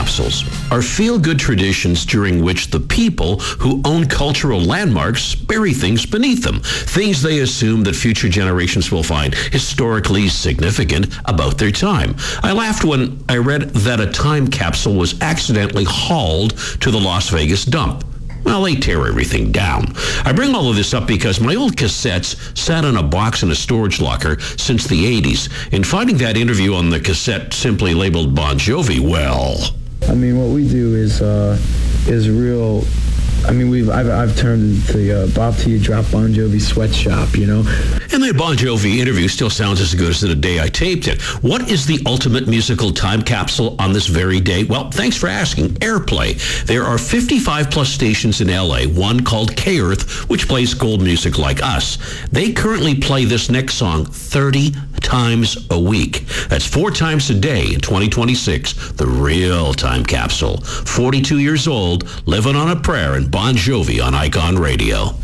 capsules are feel-good traditions during which the people who own cultural landmarks bury things beneath them, things they assume that future generations will find historically significant about their time. I laughed when I read that a time capsule was accidentally hauled to the Las Vegas dump. Well, they tear everything down. I bring all of this up because my old cassettes sat in a box in a storage locker since the 80s. And finding that interview on the cassette simply labeled Bon Jovi, well... I mean, what we do is real... I mean, I've turned the Bob T. Drop Bon Jovi sweatshop, you know? And that Bon Jovi interview still sounds as good as the day I taped it. What is the ultimate musical time capsule on this very day? Well, thanks for asking. Airplay. There are 55-plus stations in L.A., one called K-Earth, which plays gold music like us. They currently play this next song 30 times a week. That's 4 times a day in 2026. The real time capsule. 42 years old, living on a prayer, and Bon Jovi on Icon Radio.